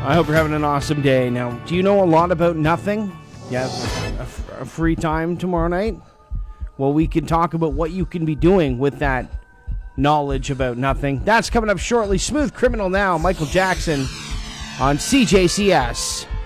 I hope you're having an awesome day. Now, do you know a lot about nothing? You have a free time tomorrow night? Well, we can talk about what you can be doing with that knowledge about nothing. That's coming up shortly. Smooth Criminal now. Michael Jackson on CJCS.